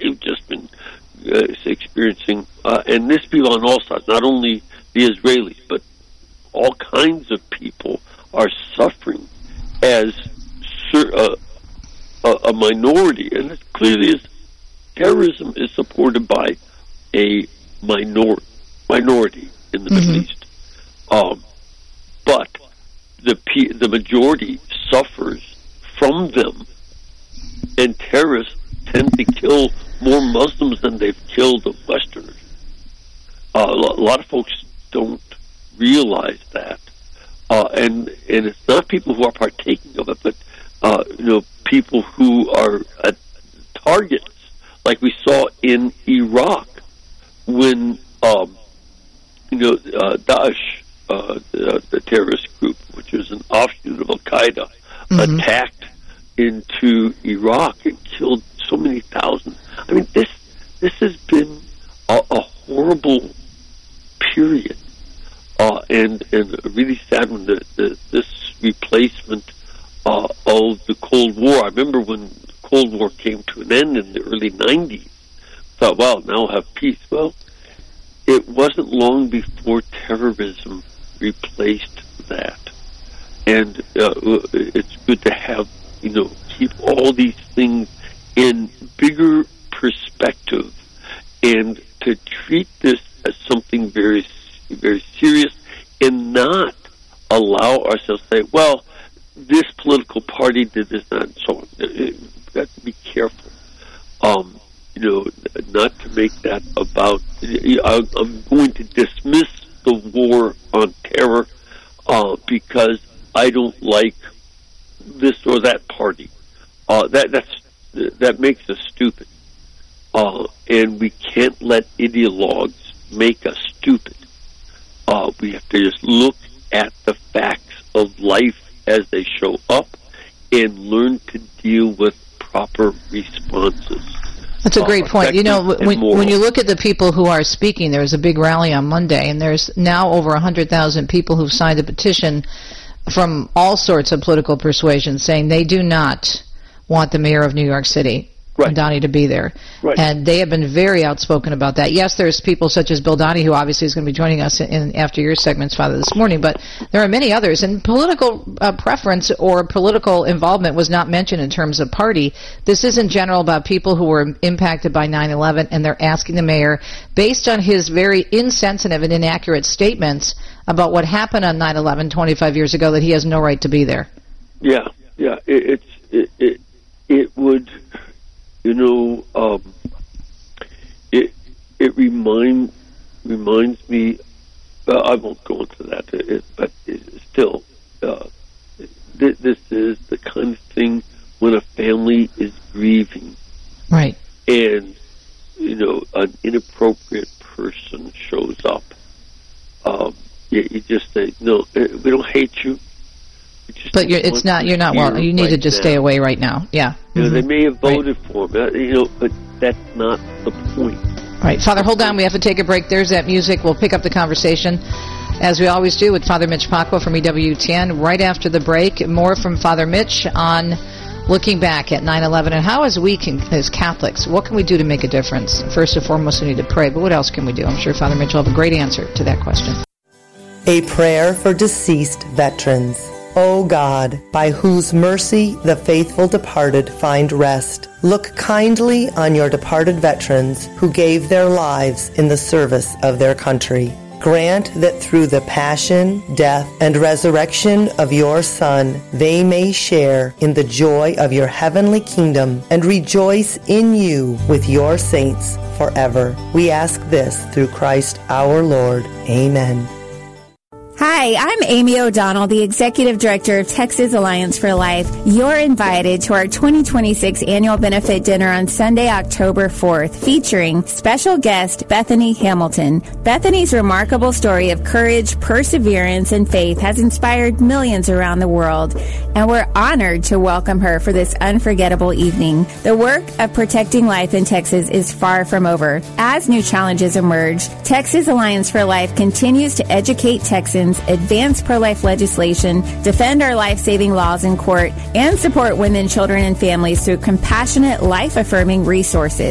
they've just been experiencing, and this people on all sides, not only the Israelis, but all kinds of people are suffering as a minority, and it clearly is. Terrorism is supported by a minority in the Middle East, but the majority suffers from them, and terrorists tend to kill more Muslims than they've killed of Westerners. A lot of folks don't realize that, and it's not people who are partaking of it, but people who are targets, like we saw in Iraq when Daesh, the terrorist group, which is an offshoot of Al Qaeda, attacked into Iraq and killed so many thousands. I mean, this has been a horrible period, and really sad when this replacement of the Cold War. I remember when the Cold War came to an end in the early 90s. Thought, wow, now we'll have peace. Well, it wasn't long before terrorism replaced that, and it's good to have keep all these things in bigger perspective, and to treat this as something very, very serious, and not allow ourselves to say, well, this political party did this, and so on. We have to be careful, not to make that about. I'm going to dismiss the war on terror because I don't like this or that party. That makes us stupid, and we can't let ideologues make us stupid. We have to just look at the facts of life as they show up and learn to deal with proper responses. That's a great point. When you look at the people who are speaking, there was a big rally on Monday, and there's now over 100,000 people who've signed a petition from all sorts of political persuasions saying they do not want the mayor of New York City, Donnie, to be there. Right. And they have been very outspoken about that. Yes, there's people such as Bill Donnie, who obviously is going to be joining us after your segments, Father, this morning, but there are many others. And political preference or political involvement was not mentioned in terms of party. This is in general about people who were impacted by 9/11, and they're asking the mayor, based on his very insensitive and inaccurate statements about what happened on 9/11 25 years ago, that he has no right to be there. Yeah. It would... it reminds me. I won't go into that, but still, this is the kind of thing when a family is grieving, right? And an inappropriate person shows up. You just say, no, we don't hate you. But you're not well. You need to just stay away right now. Yeah. They may have voted for him, but that's not the point. Right. Father, hold on. We have to take a break. There's that music. We'll pick up the conversation, as we always do, with Father Mitch Pacwa from EWTN right after the break. More from Father Mitch on looking back at 9/11 and how, as Catholics, what can we do to make a difference? First and foremost, we need to pray, but what else can we do? I'm sure Father Mitch will have a great answer to that question. A prayer for deceased veterans. O God, by whose mercy the faithful departed find rest, look kindly on your departed veterans who gave their lives in the service of their country. Grant that through the passion, death, and resurrection of your Son, they may share in the joy of your heavenly kingdom and rejoice in you with your saints forever. We ask this through Christ our Lord. Amen. Hi, I'm Amy O'Donnell, the Executive Director of Texas Alliance for Life. You're invited to our 2026 annual benefit dinner on Sunday, October 4th, featuring special guest Bethany Hamilton. Bethany's remarkable story of courage, perseverance, and faith has inspired millions around the world, and we're honored to welcome her for this unforgettable evening. The work of protecting life in Texas is far from over. As new challenges emerge, Texas Alliance for Life continues to educate Texans, advance pro-life legislation, defend our life-saving laws in court, and support women, children, and families through compassionate, life-affirming resources.